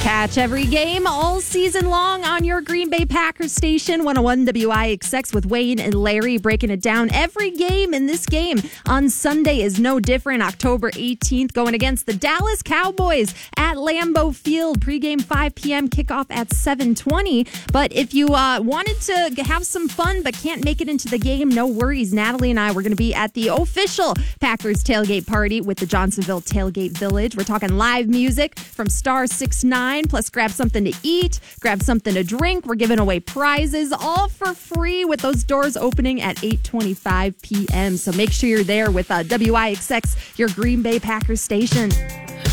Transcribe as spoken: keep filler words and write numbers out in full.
Catch every game all season long on your Green Bay Packers station, one oh one W I X X with Wayne and Larry breaking it down. Every game in this game on Sunday is no different. October eighteenth going against the Dallas Cowboys at Lambeau Field. Pregame five p.m. kickoff at seven twenty. But if you uh, wanted to have some fun but can't make it into the game, no worries. Natalie and I were going to be at the official Packers tailgate party with the Johnsonville Tailgate Village. We're talking live music from Star six nine. Plus, grab something to eat, grab something to drink. We're giving away prizes, all for free, with those doors opening at eight twenty-five p.m. So make sure you're there with uh, W I X X, your Green Bay Packers station.